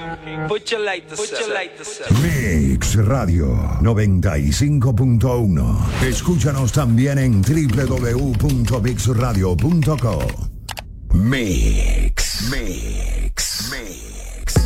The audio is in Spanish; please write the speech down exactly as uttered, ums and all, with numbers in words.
Put your lighters Put your lighters up. Mix Radio noventa y cinco punto uno. Escúchanos también en doble u doble u doble u punto mix radio punto com. Mix, Mix, Mix.